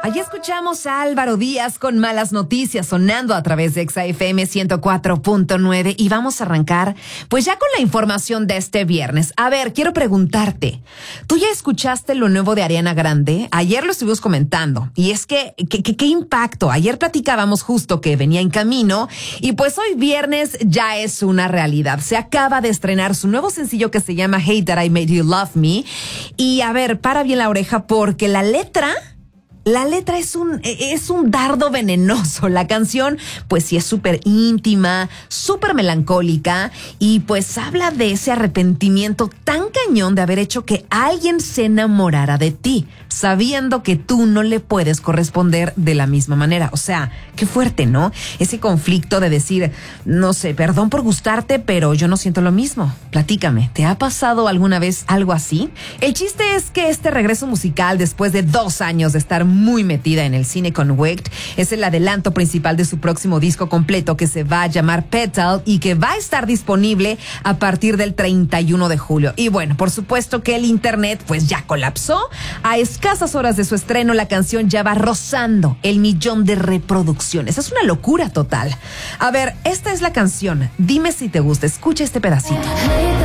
Allí escuchamos a Álvaro Díaz con Malas Noticias sonando a través de Exa FM 104.9 y vamos a arrancar pues ya con la información de este viernes. A ver, quiero preguntarte, ¿tú ya escuchaste lo nuevo de Ariana Grande? Ayer lo estuvimos comentando y es que ¿qué impacto? Ayer platicábamos justo que venía en camino y pues hoy viernes ya es una realidad. Se acaba de estrenar su nuevo sencillo que se llama Hate That I Made You Love Me y a ver, para bien la oreja porque la letra es un dardo venenoso. La canción, pues sí es súper íntima, súper melancólica y pues habla de ese arrepentimiento tan cañón de haber hecho que alguien se enamorara de ti, sabiendo que tú no le puedes corresponder de la misma manera. O sea, qué fuerte, ¿no? Ese conflicto de decir, no sé, perdón por gustarte, pero yo no siento lo mismo. Platícame, ¿te ha pasado alguna vez algo así? El chiste es que este regreso musical, después de 2 años de estar muy metida en el cine con Wicked, es el adelanto principal de su próximo disco completo que se va a llamar Petal y que va a estar disponible a partir del 31 de julio. Y bueno, por supuesto que el internet pues ya colapsó. A escasas horas de su estreno, la canción ya va rozando el 1,000,000 de reproducciones. Es una locura total. A ver, esta es la canción. Dime si te gusta. Escucha este pedacito.